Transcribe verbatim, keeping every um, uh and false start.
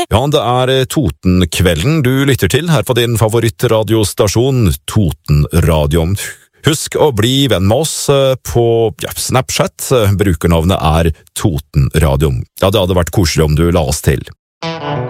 Ja, det er Totenkvelden du lytter til her på din favorittradiostasjon, Totenradioen. Husk å bli venn med oss på ja, Snapchat. Brukernavnet er Totenradioen. Ja, det hadde vært koselig om du la oss til.